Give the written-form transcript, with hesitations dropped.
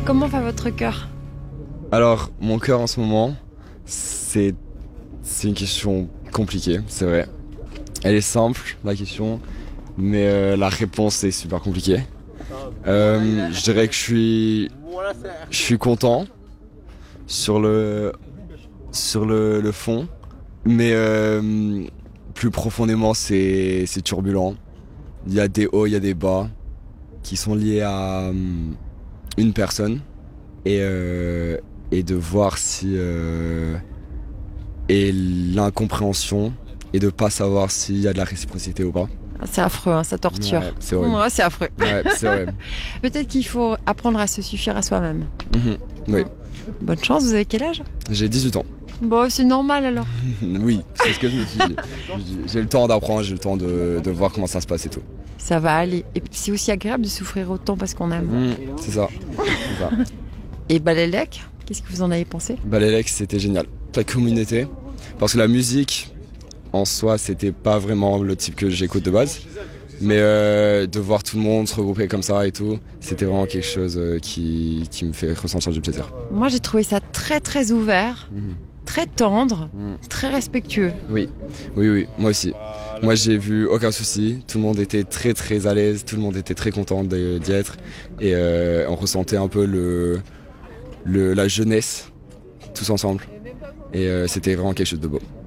Comment va votre cœur? Alors, mon cœur en ce moment, c'est une question compliquée, c'est vrai. Elle est simple, la question, mais la réponse est super compliquée. Je dirais que je suis content sur le fond, mais plus profondément, c'est turbulent. Il y a des hauts, il y a des bas qui sont liés à une personne et de voir si et l'incompréhension et de pas savoir s'il y a de la réciprocité ou pas. C'est affreux, hein, ça torture. Ouais, c'est horrible. Ouais, c'est affreux. Ouais, c'est horrible. Peut-être qu'il faut apprendre à se suffire à soi-même. Oui, Bonne chance, vous avez quel âge? j'ai 18 ans. Bon, c'est normal alors. Oui, c'est ce que je me suis dit. J'ai le temps d'apprendre, j'ai le temps de voir comment ça se passe et tout. Ça va aller. Et c'est aussi agréable de souffrir autant parce qu'on aime. C'est ça. C'est ça. Et Balélec, qu'est-ce que vous en avez pensé? Balélec, c'était génial. La communauté, parce que la musique, en soi, c'était pas vraiment le type que j'écoute de base. Mais de voir tout le monde se regrouper comme ça et tout, c'était vraiment quelque chose qui me fait ressentir du plaisir. Moi, j'ai trouvé ça très très ouvert, très tendre, très respectueux. Oui, moi aussi. Moi, j'ai vu aucun souci. Tout le monde était très très à l'aise, tout le monde était très content d'y être. Et on ressentait un peu la jeunesse, tous ensemble. Et c'était vraiment quelque chose de beau.